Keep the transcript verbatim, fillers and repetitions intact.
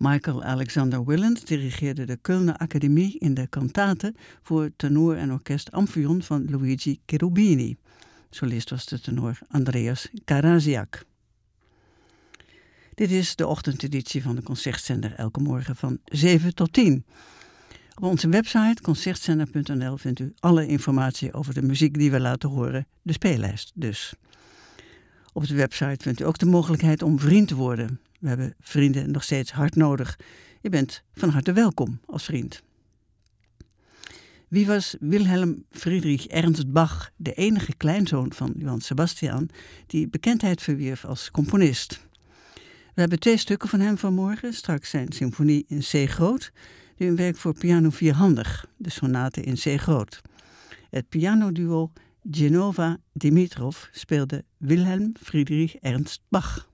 Michael Alexander Willand dirigeerde de Kölner Academie in de kantate voor tenor en orkest Amphion van Luigi Cherubini. Solist was de tenor Andreas Karasiak. Dit is de ochtendeditie van de Concertzender elke morgen van zeven tot tien. Op onze website concertzender punt n l vindt u alle informatie over de muziek die we laten horen, de speellijst dus. Op de website vindt u ook de mogelijkheid om vriend te worden. We hebben vrienden nog steeds hard nodig. Je bent van harte welkom als vriend. Wie was Wilhelm Friedrich Ernst Bach, de enige kleinzoon van Johann Sebastian, die bekendheid verwierf als componist? We hebben twee stukken van hem vanmorgen, straks zijn symfonie in C groot, nu een werk voor piano vierhandig, de sonate in C groot. Het pianoduo Genova Dimitrov speelde Wilhelm Friedrich Ernst Bach.